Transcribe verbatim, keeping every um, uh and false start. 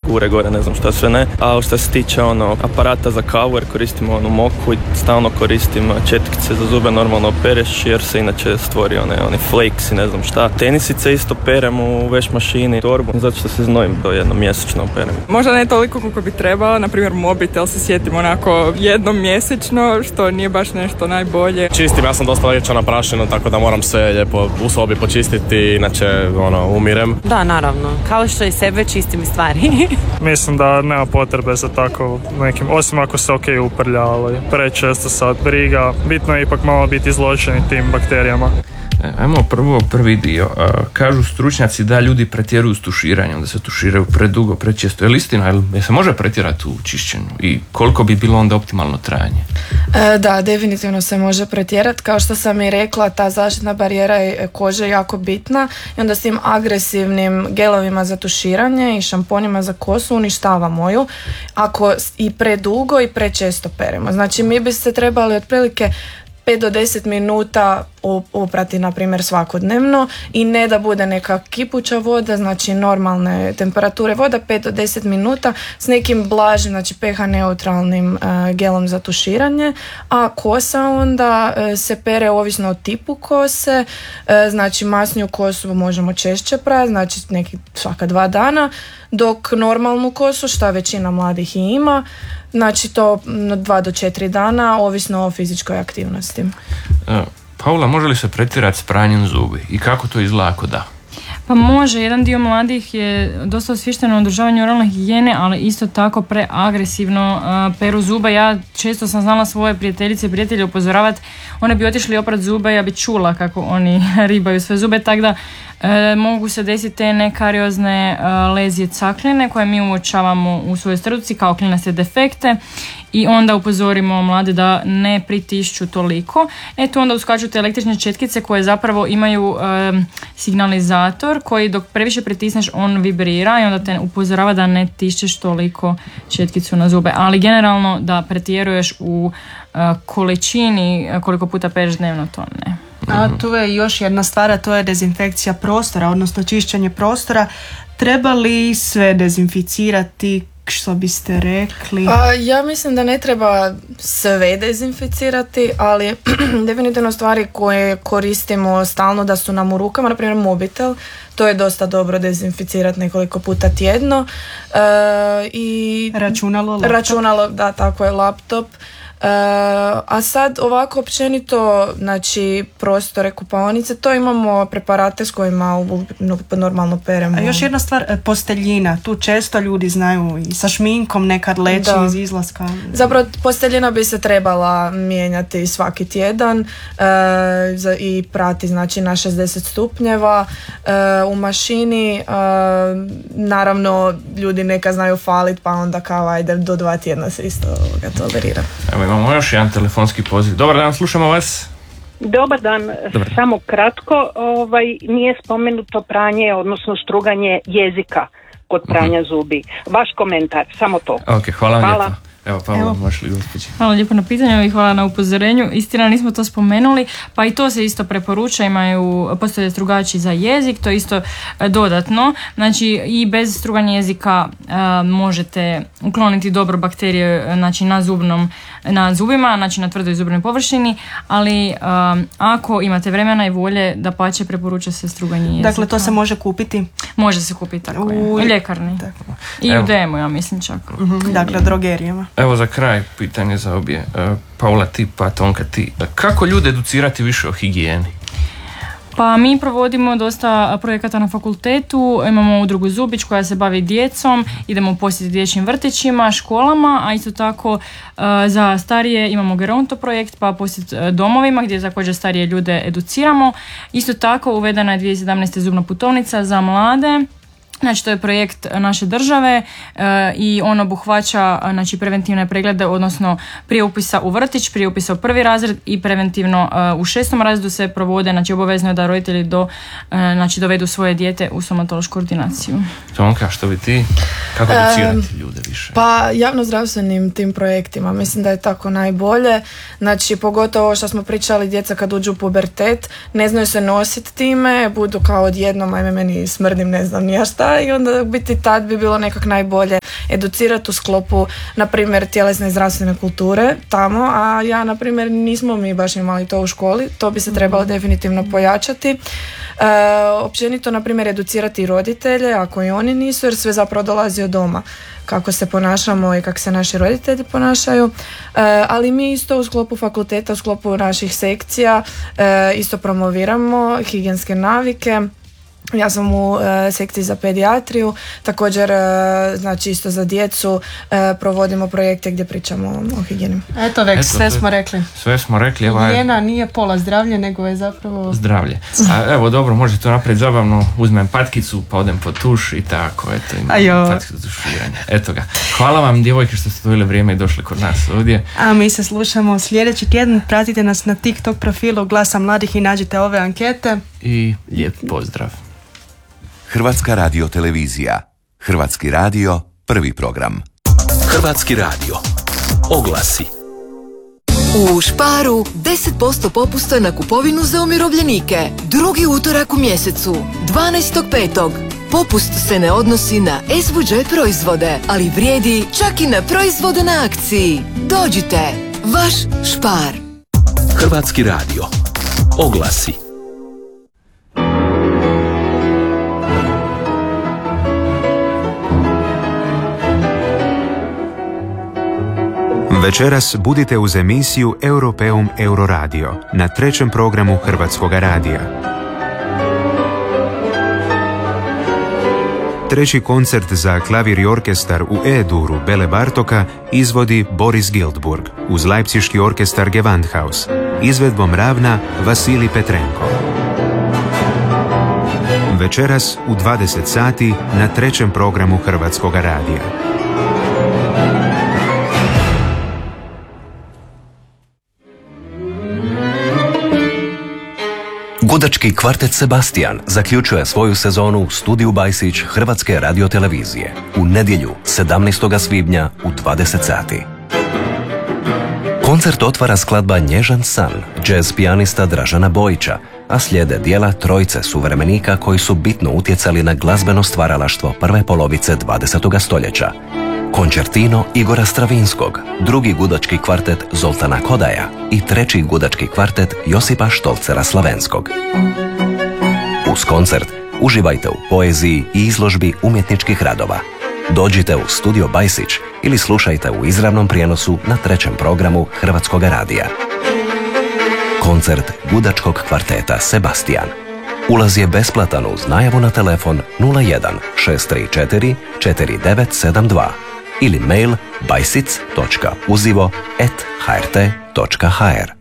kure gore, ne znam šta sve ne. A što se tiče ono aparata za kavu, jer koristimo onu moku i stalno koristim četkice za zube, normalno pereš jer se inače stvori one, one flakes i ne znam šta. Tenisice isto perem u veš mašini, torbu, zato što se znojim to jednom mjesečno perem. Možda ne toliko koliko bi trebalo, na primjer mobitel se sjetim onako jednom mjesečno, što nije baš nešto najbolje. Čistim, ja sam dosta liječno naprašeno, tako da moram sve lijepo u sobi počistiti, inače ono, umirem. Da, naravno, kao što i sebe čistim stvari. Mislim da nema potrebe za tako nekim, osim ako se ok uprlja, ali prečesto sad briga, bitno je ipak malo biti izloženi tim bakterijama. Ajmo prvo prvi dio. Kažu stručnjaci da ljudi pretjeruju s tuširanjem, da se tuširaju predugo, prečesto. Je li istina? Je se može pretjerati u čišćenju? I koliko bi bilo onda optimalno trajanje? E, da, definitivno se može pretjerati. Kao što sam i rekla, ta zaštitna barijera je kože jako bitna i onda s tim agresivnim gelovima za tuširanje i šamponima za kosu uništavamo ju ako i predugo i prečesto peremo. Znači mi bi se trebali otprilike pet do deset minuta oprati, na primjer, svakodnevno i ne da bude neka kipuća voda, znači normalne temperature voda, pet do deset minuta s nekim blažim, znači pH neutralnim uh, gelom za tuširanje, a kosa onda uh, se pere ovisno o tipu kose, uh, znači masniju kosu možemo češće prati, znači neki svaka dva dana, dok normalnu kosu, šta većina mladih i ima, znači to dva do četiri dana, ovisno o fizičkoj aktivnosti. Uh. Paula, može li se pretjerati s pranjem zubi i kako to izgleda ako da? Pa može, jedan dio mladih je dosta osviješten na održavanju oralne higijene, ali isto tako preagresivno uh, peru zube. Ja često sam znala svoje prijateljice i prijatelje upozoravati, one bi otišli oprat zube, ja bi čula kako oni ribaju sve zube, tako da E, mogu se desiti te nekariozne e, lezije cakline koje mi uočavamo u svojoj struci kao klinaste defekte i onda upozorimo mlade da ne pritišću toliko. E tu onda uskaču te električne četkice koje zapravo imaju e, signalizator koji dok previše pritisneš on vibrira i onda te upozorava da ne tišćeš toliko četkicu na zube. Ali generalno da pretjeruješ u e, količini koliko puta pereš dnevno, to ne. A tu je još jedna stvar, a to je dezinfekcija prostora, odnosno čišćenje prostora. Treba li sve dezinficirati, što biste rekli? A, ja mislim da ne treba sve dezinficirati, ali definitivno stvari koje koristimo stalno da su nam u rukama, na primjer mobitel, to je dosta dobro dezinficirati nekoliko puta tjedno. E, i računalo, laptop. Računalo, da, tako je, laptop. Uh, a sad ovako općenito, znači prostore, kupaonice, to imamo preparate s kojima u, normalno peremo. A još jedna stvar, posteljina, tu često ljudi znaju i sa šminkom nekad leći iz izlaska. Zapravo posteljina bi se trebala mijenjati svaki tjedan uh, za, i prati znači na šezdeset stupnjeva uh, u mašini. Uh, naravno ljudi neka znaju falit pa onda kao ajde do dva tjedna se isto tolerira. Evo imamo još jedan telefonski poziv. Dobar dan, slušamo vas. Dobar dan, Dobar. Samo kratko, ovaj, nije spomenuto pranje, odnosno struganje jezika kod pranja uh-huh. zubi. Vaš komentar, samo to. Ok, hvala vam hvala. lijepo. Evo, Paolo, možeš li gospođi? Hvala lijepo na pitanju i hvala na upozorenju. Istina, nismo to spomenuli, pa i to se isto preporuča, imaju, postoje strugači za jezik, to je isto dodatno. Znači, i bez struganja jezika uh, možete ukloniti dobro bakterije, znači, na zubnom, na zubima, znači na tvrdoj zubnoj površini, ali um, ako imate vremena i volje, dapače preporuča se struganje jezika. Dakle, to se može kupiti? Može se kupiti, tako u, je. U ljekarni. Tako. I Evo. U demu, ja mislim čak. Uh-huh. Dakle, drogerijama. Evo za kraj pitanje za obje. Uh, Paula ti, pa Tonka ti. Kako ljude educirati više o higijeni? Pa mi provodimo dosta projekata na fakultetu, imamo udrugu Zubić koja se bavi djecom, idemo posjetiti dječjim vrtićima, školama, a isto tako uh, za starije imamo Geronto projekt, pa posjet domovima gdje također starije ljude educiramo. Isto tako uvedena je dvije tisuće sedamnaeste zubna putovnica za mlade. Znači to je projekt naše države e, i on obuhvaća znači, preventivne preglede, odnosno prije upisa u vrtić, prije upisa u prvi razred i preventivno e, u šestom razredu se provode, znači obavezno je da roditelji do, e, znači, dovedu svoje dijete u stomatološku ordinaciju. Tonka, što bi ti, kako educirati e, ljude više? Pa javnozdravstvenim tim projektima, mislim da je tako najbolje, znači pogotovo što smo pričali, djeca kad uđu u pubertet, ne znaju se nositi time, budu kao odjednom, ajme meni smrdim, ne znam nija šta, i onda biti tad bi bilo nekak najbolje educirati u sklopu, na primjer, tjelesne i zdravstvene kulture tamo, a ja, na primjer, nismo mi baš imali to u školi, to bi se trebalo definitivno pojačati. E, općenito, na primjer, educirati roditelje, ako i oni nisu, jer sve zapravo dolazi od doma, kako se ponašamo i kako se naši roditelji ponašaju, e, ali mi isto u sklopu fakulteta, u sklopu naših sekcija e, isto promoviramo higijenske navike. Ja sam u e, sekciji za pedijatriju, također e, znači isto za djecu e, provodimo projekte gdje pričamo o higijeni. Eto već, sve smo rekli. Sve smo rekli. Evo, higijena nije pola zdravlje, nego je zapravo... Zdravlje. A, evo dobro, možete to napraviti zabavno, uzmem patkicu pa odem po tuš i tako, eto imam patkicu za tuširanje. Eto ga. Hvala vam, djevojke, što ste doveli vrijeme i došli kod nas ovdje. A mi se slušamo sljedeći tjedan, pratite nas na TikTok profilu Glasa mladih i nađite ove ankete. I lijep pozdrav. Hrvatska radiotelevizija. Hrvatski radio, prvi program. Hrvatski radio. Oglasi. U Sparu deset posto popusta na kupovinu za umirovljenike. Drugi utorak u mjesecu, dvanaestog petog Popust se ne odnosi na es vu đe proizvode, ali vrijedi čak i na proizvode na akciji. Dođite, vaš Spar. Hrvatski radio. Oglasi. Večeras budite uz emisiju Europeum Euroradio na trećem programu Hrvatskoga radija. Treći koncert za klavir i orkestar u E-duru Bele Bartoka izvodi Boris Giltburg uz Leipziški orkestar Gewandhaus, izvedbom ravna Vasilij Petrenko. Večeras u dvadeset sati na trećem programu Hrvatskoga radija. Gudački kvartet Sebastian zaključuje svoju sezonu u studiju Bajsić Hrvatske radiotelevizije u nedjelju sedamnaestog svibnja u dvadeset sati. Koncert otvara skladba Nježan san, džez pijanista Dražana Bojića, a slijede dijela trojce suvremenika koji su bitno utjecali na glazbeno stvaralaštvo prve polovice dvadesetog stoljeća. Koncertino Igora Stravinskog, drugi gudački kvartet Zoltana Kodaja i treći gudački kvartet Josipa Štolcera Slavenskog. Uz koncert uživajte u poeziji i izložbi umjetničkih radova. Dođite u studio Bajsić ili slušajte u izravnom prijenosu na trećem programu Hrvatskoga radija. Koncert gudačkog kvarteta Sebastian. Ulaz je besplatan uz najavu na telefon nula jedan šest tri četiri četiri devet sedam dva ili mail bajsic točka uzivo at h r t točka h r.